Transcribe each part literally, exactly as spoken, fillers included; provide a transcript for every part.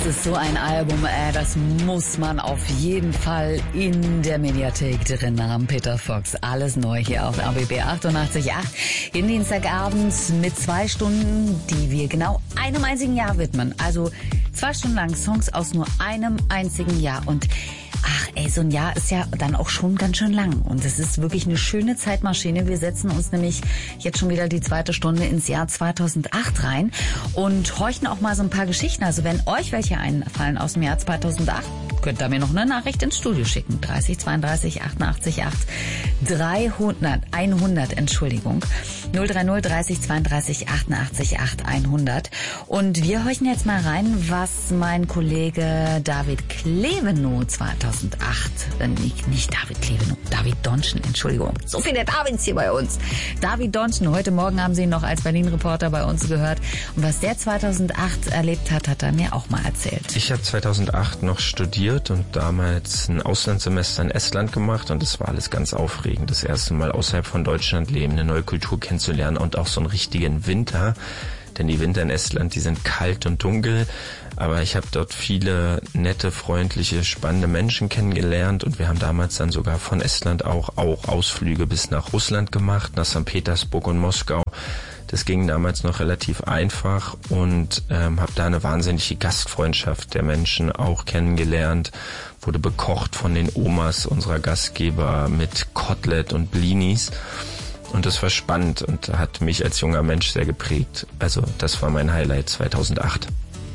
Das ist so ein Album, äh, das muss man auf jeden Fall in der Mediathek drin haben. Peter Fox, alles neu hier auf R B B achtundachtzig Komma acht. Jeden Dienstagabend mit zwei Stunden, die wir genau einem einzigen Jahr widmen. Also zwei Stunden lang Songs aus nur einem einzigen Jahr. Und ach ey, so ein Jahr ist ja dann auch schon ganz schön lang. Und es ist wirklich eine schöne Zeitmaschine. Wir setzen uns nämlich jetzt schon wieder die zweite Stunde ins Jahr zweitausendacht rein und horchen auch mal so ein paar Geschichten. Also wenn euch welche einfallen aus dem Jahr zweitausendacht, könnt ihr mir noch eine Nachricht ins Studio schicken. dreißig zweiunddreißig achtundachtzig acht dreihundert, hundert, Entschuldigung. null drei null dreißig zweiunddreißig achtundachtzig acht hundert. Und wir horchen jetzt mal rein, was mein Kollege David Klevenow zweitausendacht, äh, nicht, nicht David Klevenow, David Donschen, Entschuldigung. So viele Davids hier bei uns. David Donschen, heute Morgen haben Sie ihn noch als Berlin-Reporter bei uns gehört. Und was der zweitausendacht erlebt hat, hat er mir auch mal erzählt. Ich habe zweitausendacht noch studiert und damals ein Auslandssemester in Estland gemacht und es war alles ganz aufregend. Das erste Mal außerhalb von Deutschland leben, eine neue Kultur kennenzulernen und auch so einen richtigen Winter. Denn die Winter in Estland, die sind kalt und dunkel. Aber ich habe dort viele nette, freundliche, spannende Menschen kennengelernt und wir haben damals dann sogar von Estland auch, auch Ausflüge bis nach Russland gemacht, nach Sankt Petersburg und Moskau. Das ging damals noch relativ einfach und ähm, habe da eine wahnsinnige Gastfreundschaft der Menschen auch kennengelernt. Wurde bekocht von den Omas unserer Gastgeber mit Kotelett und Blinis. Und das war spannend und hat mich als junger Mensch sehr geprägt. Also das war mein Highlight zweitausendacht.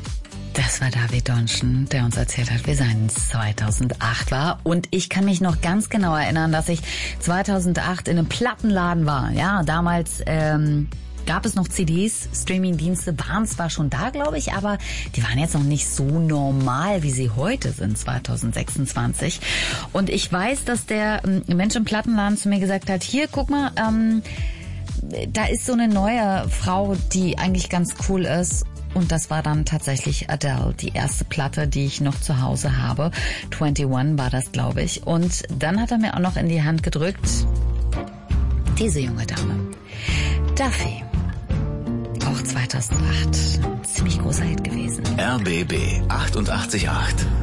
Das war David Donschen, der uns erzählt hat, wie sein zweitausendacht war. Und ich kann mich noch ganz genau erinnern, dass ich zweitausendacht in einem Plattenladen war. Ja, damals ähm, gab es noch C Ds, Streamingdienste waren zwar schon da, glaube ich, aber die waren jetzt noch nicht so normal, wie sie heute sind, zweitausendsechsundzwanzig. Und ich weiß, dass der ähm, Mensch im Plattenladen zu mir gesagt hat, hier, guck mal, ähm, da ist so eine neue Frau, die eigentlich ganz cool ist. Und das war dann tatsächlich Adele, die erste Platte, die ich noch zu Hause habe. einundzwanzig war das, glaube ich. Und dann hat er mir auch noch in die Hand gedrückt, diese junge Dame, Duffy. Auch zweitausendacht. Ziemlich großer Hit gewesen. R B B achtundachtzig Komma acht